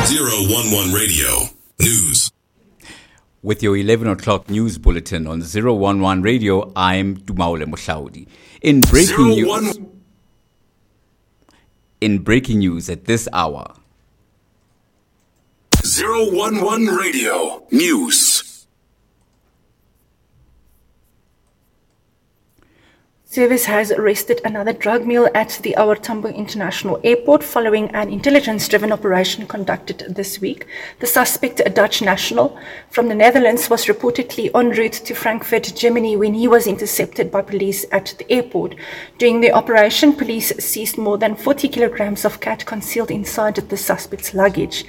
011 Radio News. With your 11 o'clock news bulletin on 011 Radio, I'm Dumaule Mushaudi. In breaking news at this hour. 011 Radio News. Service has arrested another drug mule at the OR Tambo International Airport following an intelligence-driven operation conducted this week. The suspect, a Dutch national from the Netherlands, was reportedly en route to Frankfurt, Germany, when he was intercepted by police at the airport. During the operation, police seized more than 40 kilograms of cat concealed inside the suspect's luggage.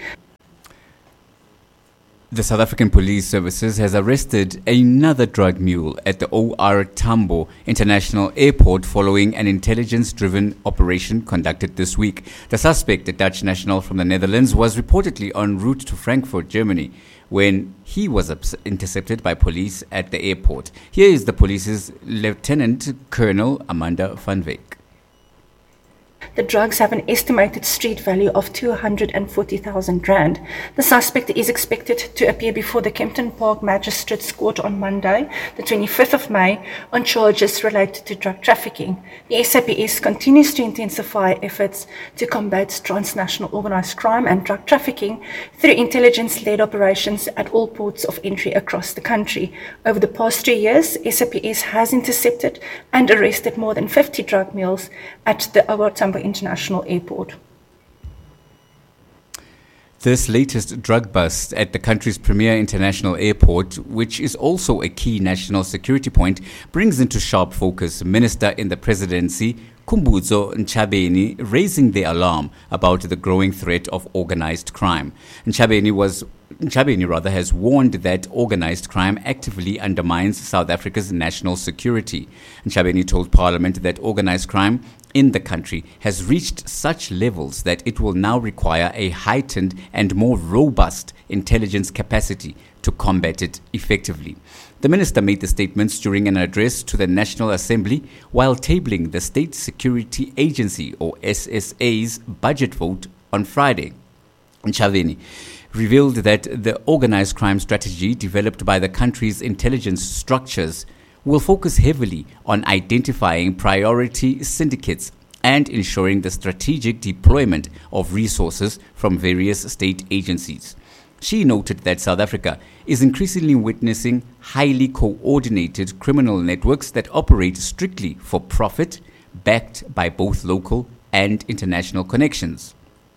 The South African Police Services has arrested another drug mule at the OR Tambo International Airport following an intelligence-driven operation conducted this week. The suspect, a Dutch national from the Netherlands, was reportedly en route to Frankfurt, Germany, when he was intercepted by police at the airport. Here is the police's Lieutenant Colonel Amanda van Wyk. The drugs have an estimated street value of 240,000 rand. The suspect is expected to appear before the Kempton Park Magistrates Court on Monday, the 25th of May, on charges related to drug trafficking. The SAPS continues to intensify efforts to combat transnational organized crime and drug trafficking through intelligence-led operations at all ports of entry across the country. Over the past 3 years, SAPS has intercepted and arrested more than 50 drug mules at the OR Tambo International Airport. This latest drug bust at the country's premier international airport, which is also a key national security point, brings into sharp focus Minister in the Presidency, Khumbudzo Ntshavheni, raising the alarm about the growing threat of organized crime. Ntshavheni has warned that organized crime actively undermines South Africa's national security. Ntshavheni told Parliament that organized crime in the country has reached such levels that it will now require a heightened and more robust intelligence capacity to combat it effectively. The minister made the statements during an address to the National Assembly while tabling the State Security Agency, or SSA's, budget vote on Friday. Ntshavheni revealed that the organized crime strategy developed by the country's intelligence structures will focus heavily on identifying priority syndicates and ensuring the strategic deployment of resources from various state agencies. She noted that South Africa is increasingly witnessing highly coordinated criminal networks that operate strictly for profit, backed by both local and international connections.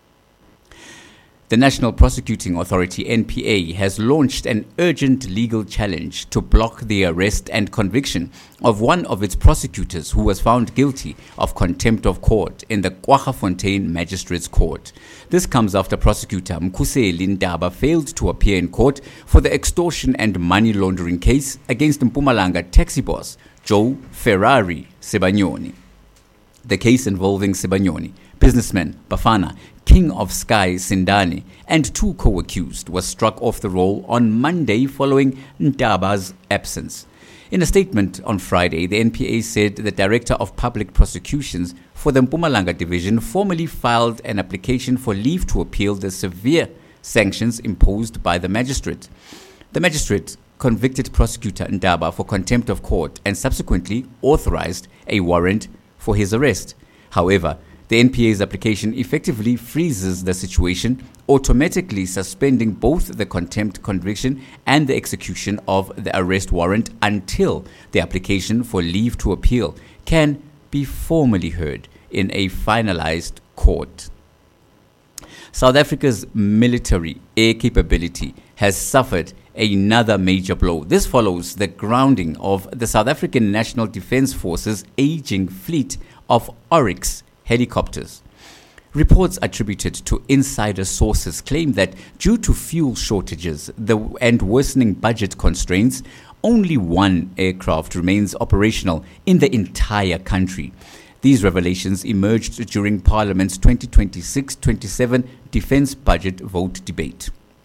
The National Prosecuting Authority, NPA, has launched an urgent legal challenge to block the arrest and conviction of one of its prosecutors who was found guilty of contempt of court in the Kwaggafontein Magistrates Court. This comes after prosecutor Mkhuseli Ndaba failed to appear in court for the extortion and money laundering case against Mpumalanga taxi boss Joe Ferrari Sibanyoni. The case involving Sibanyoni, businessman Bafana, King of Sky Sindani, and two co-accused was struck off the roll on Monday following Ndaba's absence. In a statement on Friday, the NPA said the Director of Public Prosecutions for the Mpumalanga Division formally filed an application for leave to appeal the severe sanctions imposed by the magistrate. The magistrate convicted prosecutor Ndaba for contempt of court and subsequently authorized a warrant for his arrest. However, the NPA's application effectively freezes the situation, automatically suspending both the contempt conviction and the execution of the arrest warrant until the application for leave to appeal can be formally heard in a finalized court. South Africa's military air capability has suffered another major blow. This follows the grounding of the South African National Defence Force's aging fleet of Oryx helicopters. Reports attributed to insider sources claim that due to fuel shortages and worsening budget constraints, only one aircraft remains operational in the entire country. These revelations emerged during Parliament's 2026-27 defence budget vote debate.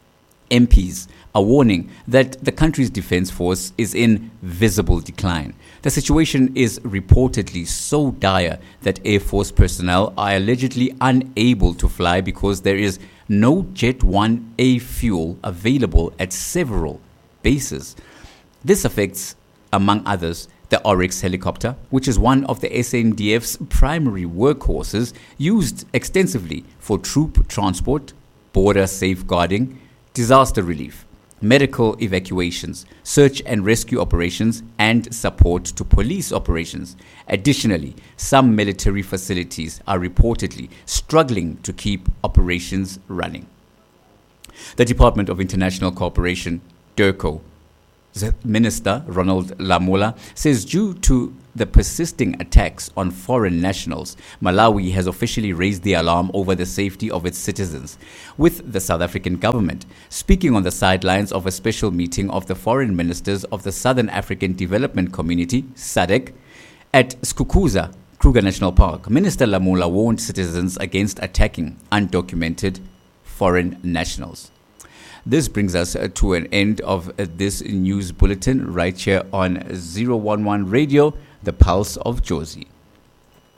MPs are warning that the country's defense force is in visible decline. The situation is reportedly so dire that Air Force personnel are allegedly unable to fly because there is no Jet 1A fuel available at several bases. This affects, among others, the Oryx helicopter, which is one of the SANDF's primary workhorses, used extensively for troop transport, border safeguarding, disaster relief, medical evacuations, search and rescue operations, and support to police operations. Additionally, some military facilities are reportedly struggling to keep operations running. The Department of International Cooperation, DIRCO, Minister Ronald Lamola says due to the persisting attacks on foreign nationals, Malawi has officially raised the alarm over the safety of its citizens, with the South African government speaking on the sidelines of a special meeting of the foreign ministers of the Southern African Development Community, SADC, at Skukuza, Kruger National Park. Minister Lamola warned citizens against attacking undocumented foreign nationals. This brings us to an end of this news bulletin right here on 011 Radio, the Pulse of Jozi.